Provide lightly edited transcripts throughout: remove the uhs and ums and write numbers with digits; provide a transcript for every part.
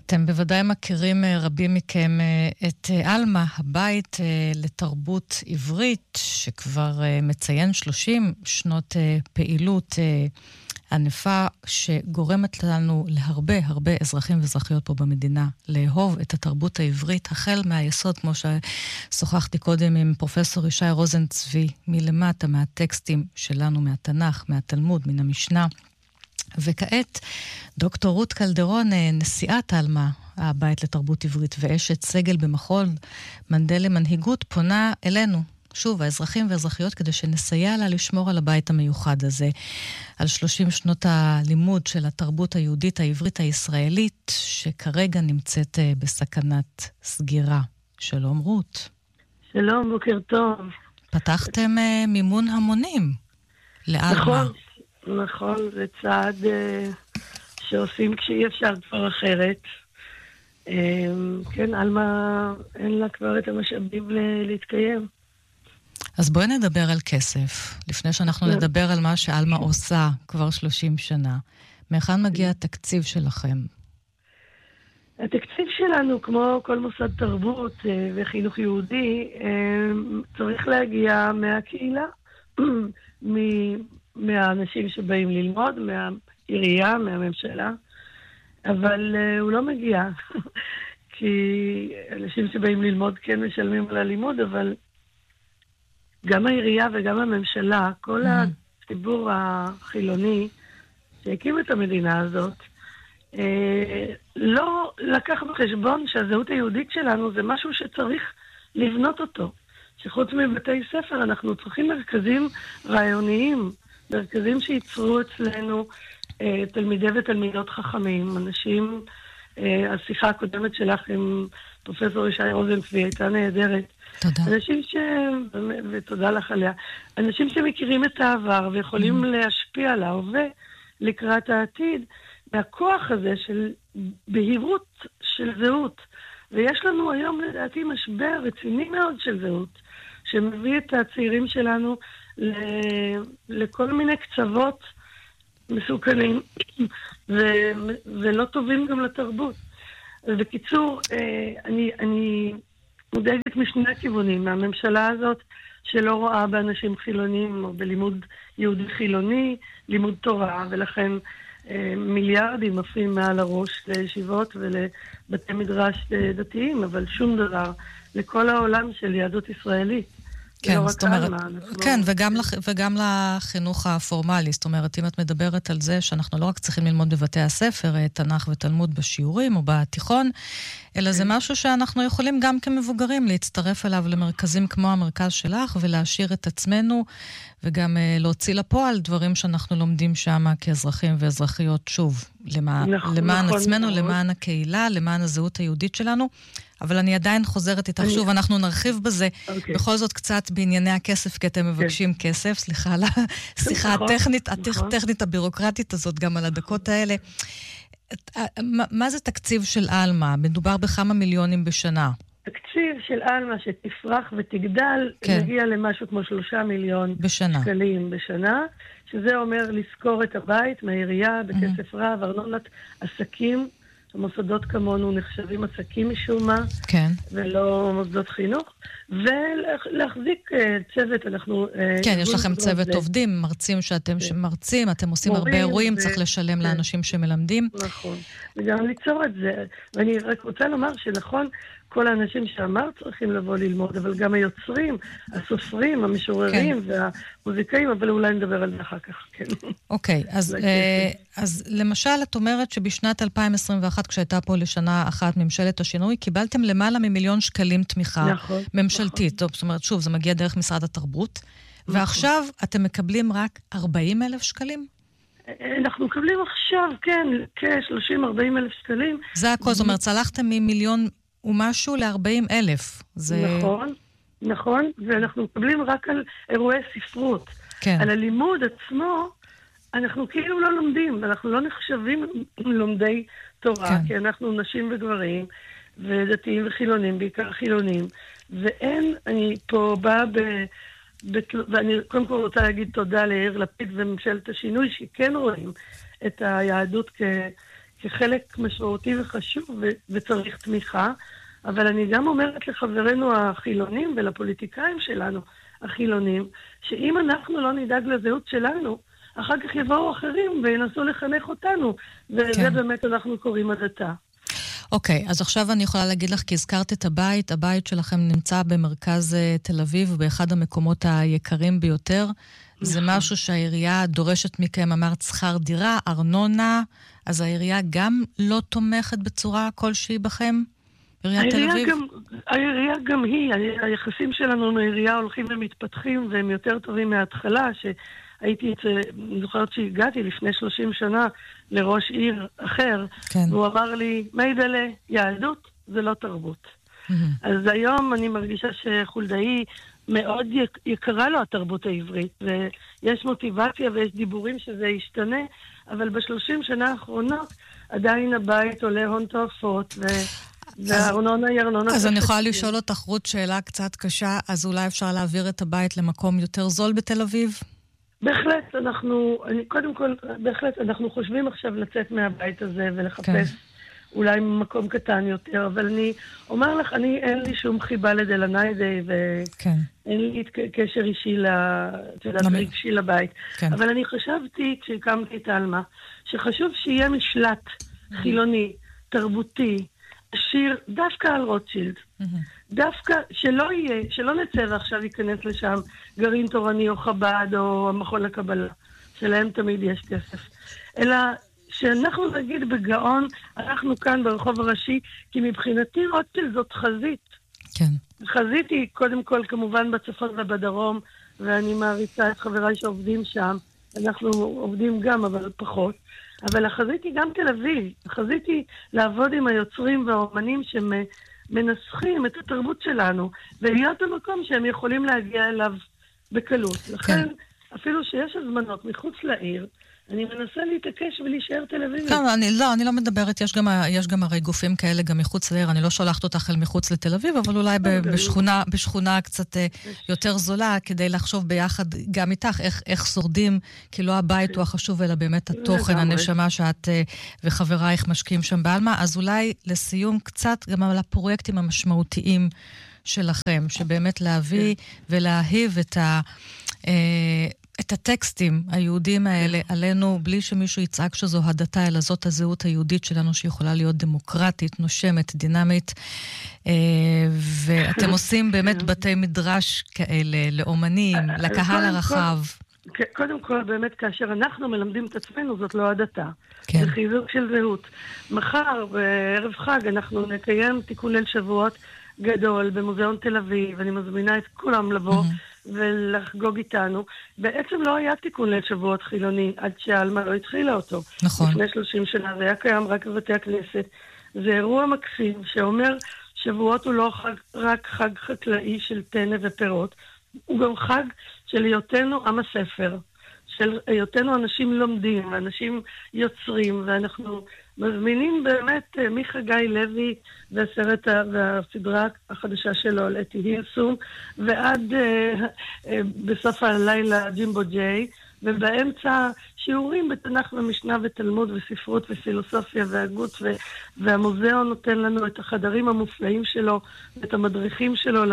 אתם בוודאי מכירים רבים מכם את אלמה, הבית לתרבות עברית, שכבר מציין 30 שנות פעילות ענפה, שגורמת לנו להרבה אזרחים ואזרחיות פה במדינה לאהוב את התרבות העברית, החל מהיסוד, כמו ששוחחתי קודם עם פרופסור ישי רוזנצבי, מלמטה, מהטקסטים שלנו, מהתנ"ך, מהתלמוד, מן המשנה. וכעת דוקטור רות קלדרון, נשיאת אלמה, הבית לתרבות עברית ואשת סגל במכון מנדל למנהיגות, פונה אלינו, שוב, האזרחים והאזרחיות, כדי שנסייע לה לשמור על הבית המיוחד הזה, על 30 שנות הלימוד של התרבות היהודית העברית הישראלית, שכרגע נמצאת בסכנת סגירה. שלום רות. שלום, בוקר טוב. פתחתם מימון המונים לאלמה. נכון, זה צעד שעושים כשאי אפשר כבר אחרת. כן, אלמה אין לה כבר את המשאבים להתקיים. אז בואי נדבר על כסף, לפני שאנחנו נדבר על מה שאלמה עושה כבר 30 שנה. מאיכן מגיע התקציב שלכם? התקציב שלנו, כמו כל מוסד תרבות וחינוך יהודי, צריך להגיע מהקהילה, מהאנשים שבאים ללמוד, מהעירייה, מהממשלה, אבל הוא לא מגיע, כי אנשים שבאים ללמוד כן משלמים על הלימוד, אבל גם העירייה וגם הממשלה, כל הציבור החילוני שהקים את המדינה הזאת, לא לקח בחשבון שהזהות היהודית שלנו זה משהו שצריך לבנות אותו. שחוץ מבתי ספר אנחנו צריכים מרכזים רעיוניים, מרכזים שייצרו אצלנו תלמידי ותלמידות חכמים, אנשים, השיחה הקודמת שלך עם פרופסור ישי רוזנצבי הייתה נהדרת. תודה. אנשים ותודה לך עליה, אנשים שמכירים את העבר ויכולים להשפיע על ההווה לקראת העתיד, מהכוח הזה של בהירות של זהות. ויש לנו היום לדעתי משבר רציני מאוד של זהות, שמביא את הצעירים שלנו לכל מיני קצוות מסוכנים ולא טובים גם לתרבות. אז בקיצור, אני מודאגת משני הכיוונים, מהממשלה הזאת שלא רואה באנשים חילונים או בלימוד יהודי חילוני, לימוד תורה, ולכן מיליארדים עפים מעל הראש לישיבות ולבתי מדרש דתיים, אבל שום דבר לכל העולם של יהדות ישראלית. כן, זאת אומרת, כן, וגם לחינוך הפורמלי, זאת אומרת, אם את מדברת על זה שאנחנו לא רק צריכים ללמוד בבתי הספר, תנ"ך ותלמוד בשיעורים או בתיכון, אלא זה משהו שאנחנו יכולים גם כמבוגרים להצטרף אליו למרכזים כמו המרכז שלך, ולהשאיר את עצמנו, וגם להוציא לפועל דברים שאנחנו לומדים שם כאזרחים ואזרחיות, שוב, למען עצמנו, למען הקהילה, למען הזהות היהודית שלנו. אבל אני עדיין חוזרת איתך שוב, אנחנו נרחיב בזה, בכל זאת קצת בענייני הכסף, כי אתם מבקשים כסף, סליחה על השיחה הטכנית הבירוקרטית הזאת, גם על הדקות האלה. מה זה תקציב של אלמה? מדובר בכמה מיליונים בשנה. תקציב של אלמה שתפרח ותגדל, מגיע למשהו כמו 3 מיליון שקלים בשנה, שזה אומר לזכור את הבית מהעירייה בכסף רב, ארנונת עסקים, המוסדות כמונו נחשבים עסקים משום מה, כן. ולא מוסדות חינוך, ולהחזיק צוות, אנחנו... כן, יש לכם צוות עובדים, מרצים שאתם מרצים, אתם עושים הרבה אירועים, צריך לשלם לאנשים שמלמדים. נכון, וגם ליצור את זה. ואני רק רוצה לומר שנכון, כל האנשים שאמר צריכים לבוא ללמוד, אבל גם היוצרים, הסופרים, המשוררים והמוזיקאים, אבל אולי נדבר על זה אחר כך, כן. אוקיי, אז למשל את אומרת שבשנת 2021, כשהייתה פה לשנה אחת ממשלת השינוי, קיבלתם למעלה מ1,000,000 שקלים תמיכה ממשלתית. זאת אומרת, שוב, זה מגיע דרך משרד התרבות, ועכשיו אתם מקבלים רק 40,000 שקלים? אנחנו מקבלים עכשיו, כן, כ-30,000-40,000 שקלים. זה הכל, זאת אומרת, צלחתם מ1,000,000 ומשהו ל40,000. נכון, ואנחנו מקבלים רק על אירועי ספרות. כן. על הלימוד עצמו, אנחנו כאילו לא לומדים, אנחנו לא נחשבים לומדי תורה, כן. כי אנחנו נשים וגברים, ודתיים וחילונים, בעיקר חילונים, ואין, אני פה באה ואני קודם כל רוצה להגיד תודה ליאיר לפיד וממשלת השינוי, שכן רואים את היהדות כחלק משמעותי וחשוב וצריך תמיכה, אבל אני גם אומרת לחברינו החילונים ולפוליטיקאים שלנו, החילונים, שאם אנחנו לא נדאג לזהות שלנו, אחר כך יבואו אחרים וינסו לחנך אותנו, וזה באמת אנחנו קוראים הדתה. אוקיי, אז עכשיו אני יכולה להגיד לך, כי הזכרת את הבית שלכם נמצא במרכז תל אביב, באחד המקומות היקרים ביותר. זה משהו שהעירייה דורשת מכם, אמרת שכר דירה, ארנונה, אז העירייה גם לא תומכת בצורה כלשהי בכם? עיריית תל אביב? העירייה גם היא, היחסים שלנו עם העירייה הולכים ומתפתחים, והם יותר טובים מההתחלה, הייתי, זוכרת שהגעתי לפני 30 שנה לראש עיר אחר, כן. והוא אמר לי, מיידלה, יהדות זה לא תרבות. אז היום אני מרגישה שחולדאי מאוד יקרה לו התרבות העברית, ויש מוטיבציה ויש דיבורים שזה ישתנה, אבל ב30 שנה האחרונות עדיין הבית עולה הון תועפות, והארנונה היא ארנונה... אז אני יכולה לשאול אותך, רות, שאלה קצת קשה, אז אולי אפשר להעביר את הבית למקום יותר זול בתל אביב? בהחלט, קודם כל, בהחלט, אנחנו חושבים עכשיו לצאת מהבית הזה ולחפש אולי מקום קטן יותר, אבל אני אומר לך, אין לי שום חיבה לדלניידי, ואין לי קשר אישי רגשי לבית. אבל אני חשבתי, כשהקמתי את אלמה, שחשוב שיהיה משלט חילוני, תרבותי, עשיר, דווקא על רוטשילד. דווקא שלא נצא ועכשיו ייכנס לשם גרעין תורני או חב"ד או המכון לקבלה, שלהם תמיד יש כסף. אלא שאנחנו נגיד בגאון, אנחנו כאן ברחוב הראשי, כי מבחינתי רוטשילד זאת חזית. כן. חזית היא קודם כל כמובן בצפון ובדרום, ואני מעריצה את חבריי שעובדים שם. אנחנו עובדים גם, אבל פחות. אבל החזית היא גם תל אביב. החזית היא לעבוד עם היוצרים והאומנים שמנסחים את התרבות שלנו, ולהיות במקום שהם יכולים להגיע אליו בקלות. לכן, אפילו שיש הזמנות מחוץ לעיר, אני מנסה להתעקש ולהישאר תל אביב. כן, אני לא מדברת, יש גם הרי גופים כאלה גם מחוץ לעיר, אני לא שולחת אותך אל מחוץ לתל אביב, אבל אולי בשכונה קצת יותר זולה, כדי לחשוב ביחד גם איתך, איך שורדים, כי לא הבית הוא החשוב, אלא באמת התוכן, הנשמה שאת וחברייך משקיעים שם באלמה, אז אולי לסיום קצת גם על הפרויקטים המשמעותיים שלכם, שבאמת להביא ולהאהיב את הטקסטים היהודים האלה עלינו, בלי שמישהו יצעק שזו הדתה, אלא זאת הזהות היהודית שלנו שיכולה להיות דמוקרטית, נושמת, דינמית. ואתם עושים באמת בתי מדרש כאלה, לאומנים, לקהל הרחב. קודם כל, באמת, כאשר אנחנו מלמדים את עצמנו, זאת לא הדתה. זה חיזוק של זהות. מחר, בערב חג, אנחנו נקיים תיקון ליל שבועות גדול במוזיאון תל אביב, אני מזמינה את כולם לבוא ולחגוג איתנו. בעצם לא היה תיקון ליל שבועות חילוני עד שהאלמה לא התחילה אותו. נכון. לפני 30 שנה, זה היה קיים רק בבתי הכנסת. זה אירוע מקסים שאומר שבועות הוא לא רק חג חקלאי של טנא ופירות, הוא גם חג של היותנו עם הספר, של היותנו אנשים לומדים, אנשים יוצרים, ואנחנו מזמינים באמת מחגי לוי והסדרה החדשה שלו, לטי הילסום, ועד בסוף הלילה ג'ימבו ג'יי, ובאמצע שיעורים בתנ"ך ומשנה ותלמוד וספרות ופילוסופיה והגות, והמוזיאון נותן לנו את החדרים המופלאים שלו, את המדריכים שלו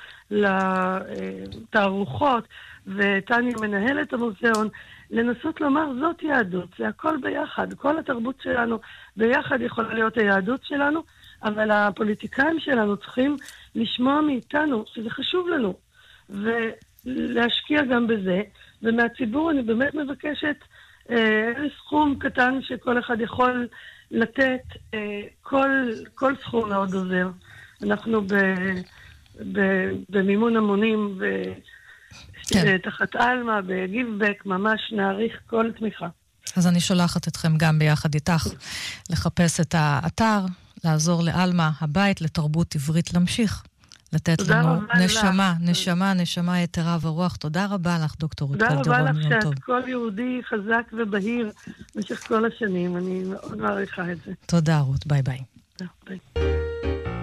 לתערוכות, וטניה מנהל את המוזיאון, לנסות לומר זאת יהדות, זה הכל ביחד, כל התרבות שלנו ביחד יכולה להיות היהדות שלנו, אבל הפוליטיקאים שלנו צריכים לשמוע מאיתנו שזה חשוב לנו, ולהשקיע גם בזה, ומהציבור אני באמת מבקשת סכום קטן שכל אחד יכול לתת, כל סכום מאוד עוזר. אנחנו במימון המונים תחת אלמה, בגיבבק, ממש נעריך כל תמיכה. אז אני שולחת אתכם גם ביחד איתך לחפש את האתר, לעזור לאלמה, הבית לתרבות עברית, להמשיך לתת לנו נשמה יתרה ורוח. תודה רבה לך, דוקטור רות קלדרון. תודה רבה לך שאת כל יהודי חזק ובהיר במשך כל השנים. אני מאוד מעריכה את זה. תודה רות, ביי ביי. ביי.